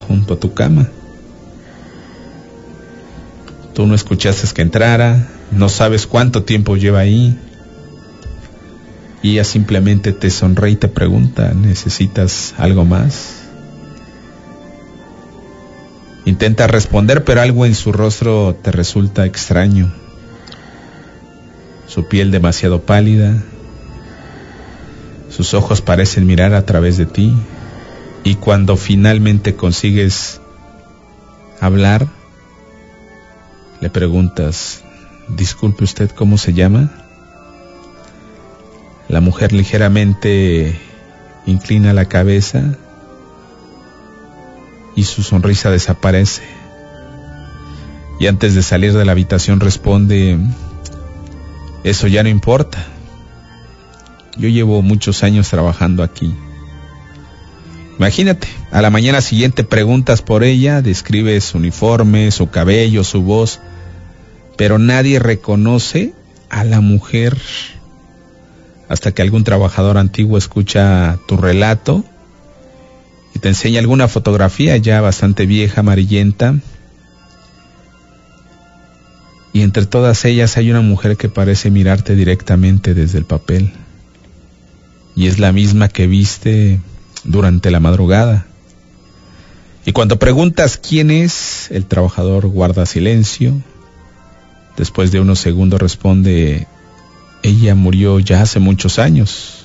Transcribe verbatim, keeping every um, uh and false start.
junto a tu cama. Tú no escuchaste que entrara, no sabes cuánto tiempo lleva ahí. Y ella simplemente te sonríe y te pregunta, ¿necesitas algo más? Intenta responder, pero algo en su rostro te resulta extraño. Su piel demasiado pálida, sus ojos parecen mirar a través de ti, y cuando finalmente consigues hablar, le preguntas, disculpe usted, ¿cómo se llama? La mujer ligeramente inclina la cabeza y su sonrisa desaparece. Y antes de salir de la habitación responde, eso ya no importa. Yo llevo muchos años trabajando aquí. Imagínate, a la mañana siguiente preguntas por ella, describes su uniforme, su cabello, su voz, pero nadie reconoce a la mujer hasta que algún trabajador antiguo escucha tu relato y te enseña alguna fotografía ya bastante vieja, amarillenta, y entre todas ellas hay una mujer que parece mirarte directamente desde el papel, y es la misma que viste durante la madrugada. Y cuando preguntas quién es, el trabajador guarda silencio. Después de unos segundos responde, ella murió ya hace muchos años.